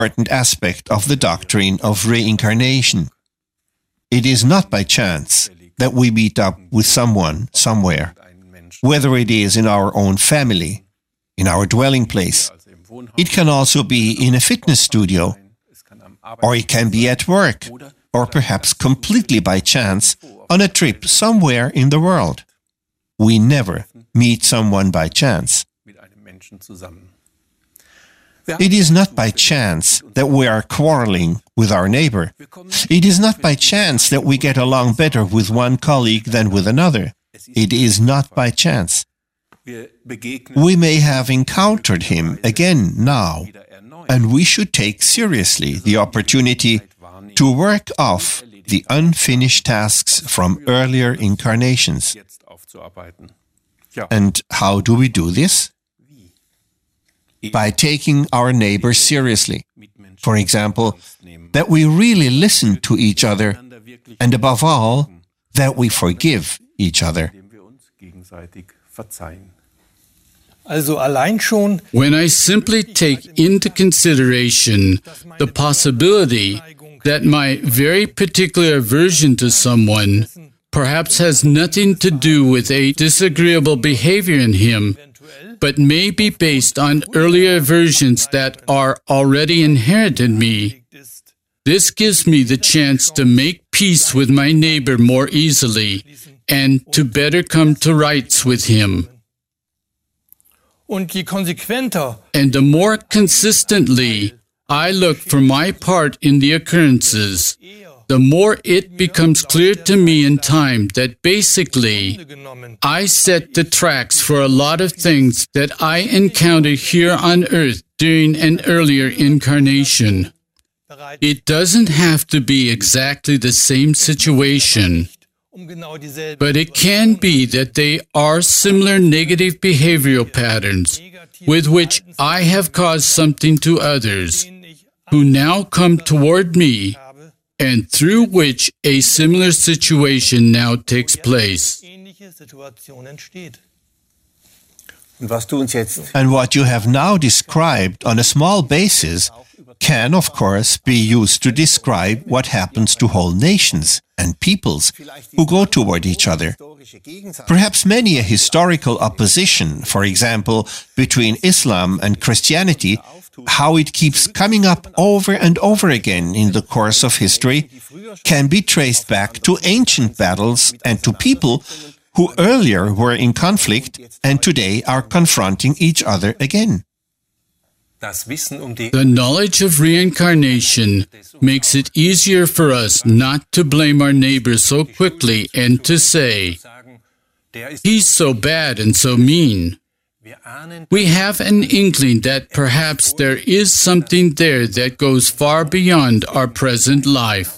important aspect of the doctrine of reincarnation. It is not by chance that we meet up with someone somewhere, whether it is in our own family, in our dwelling place. It can also be in a fitness studio, or it can be at work, or perhaps completely by chance on a trip somewhere in the world. We never meet someone by chance. It is not by chance that we are quarreling with our neighbor. It is not by chance that we get along better with one colleague than with another. It is not by chance. We may have encountered him again now, and we should take seriously the opportunity to work off the unfinished tasks from earlier incarnations. And how do we do this? By taking our neighbor seriously. For example, that we really listen to each other, and above all, that we forgive each other. When I simply take into consideration the possibility that my very particular aversion to someone perhaps has nothing to do with a disagreeable behavior in him, but may be based on earlier aversions that are already inherent in me, this gives me the chance to make peace with my neighbor more easily and to better come to rights with him. And the more consistently I look for my part in the occurrences, the more it becomes clear to me in time that basically I set the tracks for a lot of things that I encountered here on earth during an earlier incarnation. It doesn't have to be exactly the same situation, but it can be that they are similar negative behavioral patterns with which I have caused something to others, who now come toward me, and through which a similar situation now takes place. And what you have now described on a small basis can, of course, be used to describe what happens to whole nations and peoples who go toward each other. Perhaps many a historical opposition, for example, between Islam and Christianity, how it keeps coming up over and over again in the course of history, can be traced back to ancient battles and to people who earlier were in conflict and today are confronting each other again. The knowledge of reincarnation makes it easier for us not to blame our neighbor so quickly and to say, "He's so bad and so mean." We have an inkling that perhaps there is something there that goes far beyond our present life.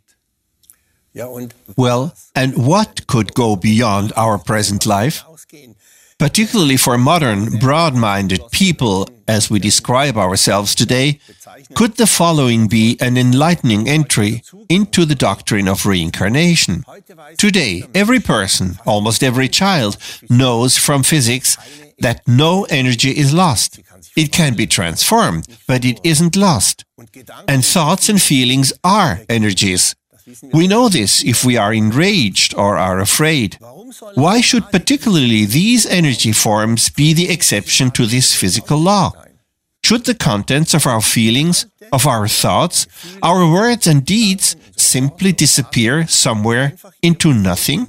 Well, and what could go beyond our present life? Particularly for modern, broad-minded people, as we describe ourselves today, could the following be an enlightening entry into the doctrine of reincarnation? Today, every person, almost every child, knows from physics that no energy is lost. It can be transformed, but it isn't lost. And thoughts and feelings are energies. We know this if we are enraged or are afraid. Why should particularly these energy forms be the exception to this physical law? Should the contents of our feelings, of our thoughts, our words and deeds simply disappear somewhere into nothing?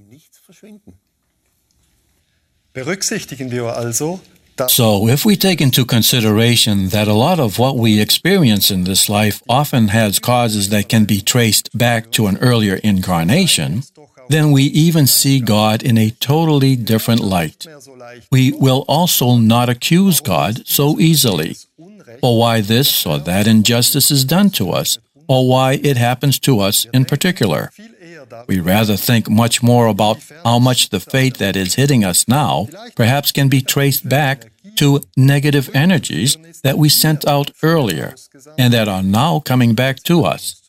So, if we take into consideration that a lot of what we experience in this life often has causes that can be traced back to an earlier incarnation, then we even see God in a totally different light. We will also not accuse God so easily, or why this or that injustice is done to us, or why it happens to us in particular. We rather think much more about how much the fate that is hitting us now perhaps can be traced back to negative energies that we sent out earlier and that are now coming back to us.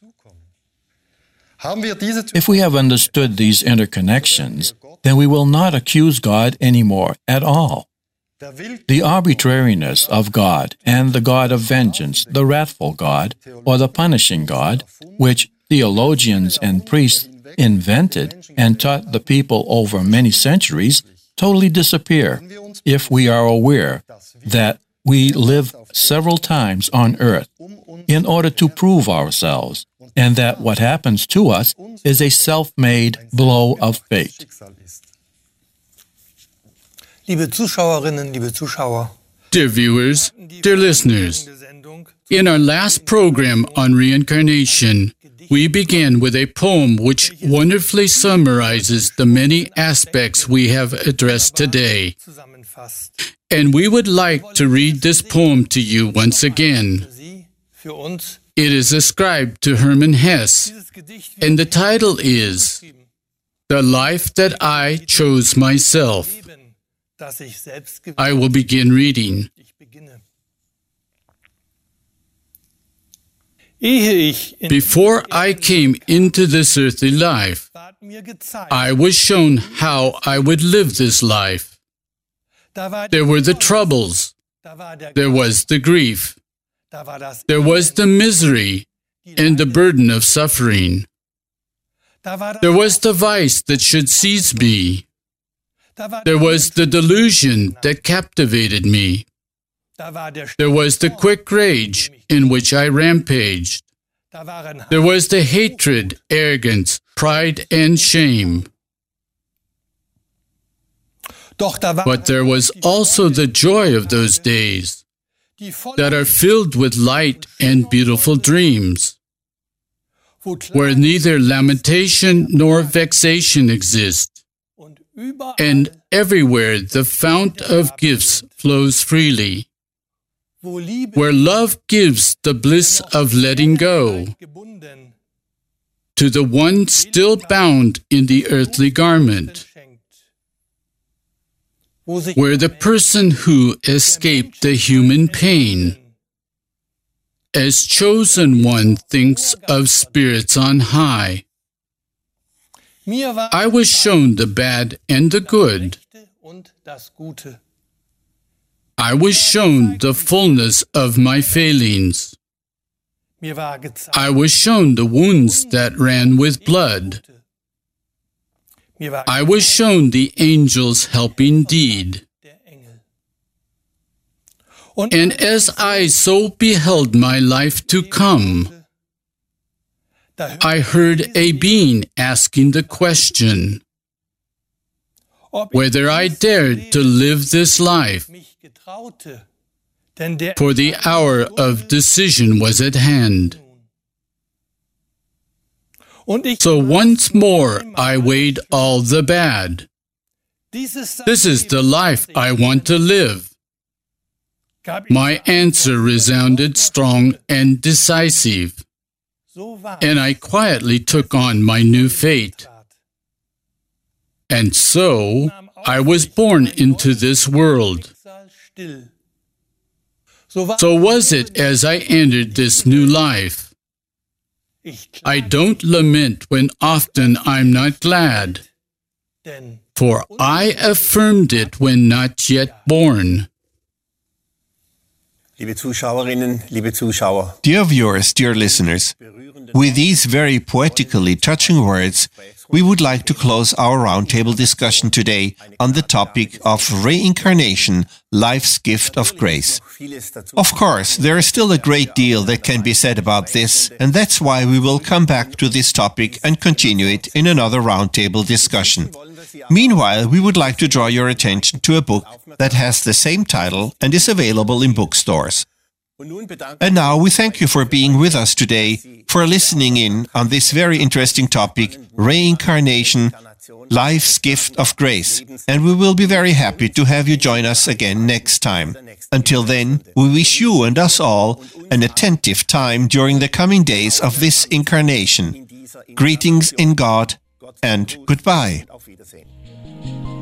If we have understood these interconnections, then we will not accuse God anymore at all. The arbitrariness of God and the God of vengeance, the wrathful God, or the punishing God, which theologians and priests invented and taught the people over many centuries, totally disappear if we are aware that we live several times on earth in order to prove ourselves, and that what happens to us is a self-made blow of fate. Liebe Zuschauerinnen, liebe Zuschauer, Dear viewers, dear listeners, in our last program on reincarnation, we began with a poem which wonderfully summarizes the many aspects we have addressed today. And we would like to read this poem to you once again. It is ascribed to Hermann Hesse, and the title is The Life That I Chose Myself. I will begin reading. Before I came into this earthly life, I was shown how I would live this life. There were the troubles, there was the grief, there was the misery and the burden of suffering. There was the vice that should seize me. There was the delusion that captivated me. There was the quick rage in which I rampaged. There was the hatred, arrogance, pride, and shame. But there was also the joy of those days that are filled with light and beautiful dreams, where neither lamentation nor vexation exist. And everywhere the fount of gifts flows freely, where love gives the bliss of letting go to the one still bound in the earthly garment, where the person who escaped the human pain as chosen one thinks of spirits on high. I was shown the bad and the good. I was shown the fullness of my failings. I was shown the wounds that ran with blood. I was shown the angel's helping deed. And as I so beheld my life to come, I heard a being asking the question, whether I dared to live this life, for the hour of decision was at hand. So once more I weighed all the bad. This is the life I want to live. My answer resounded strong and decisive, and I quietly took on my new fate. And so I was born into this world. So was it as I entered this new life. I don't lament when often I'm not glad, for I affirmed it when not yet born. Liebe Zuschauerinnen, liebe Zuschauer. Dear viewers, dear listeners, with these very poetically touching words, we would like to close our roundtable discussion today on the topic of reincarnation, life's gift of grace. Of course, there is still a great deal that can be said about this, and that's why we will come back to this topic and continue it in another roundtable discussion. Meanwhile, we would like to draw your attention to a book that has the same title and is available in bookstores. And now we thank you for being with us today, for listening in on this very interesting topic, reincarnation, life's gift of grace. And we will be very happy to have you join us again next time. Until then, we wish you and us all an attentive time during the coming days of this incarnation. Greetings in God and goodbye.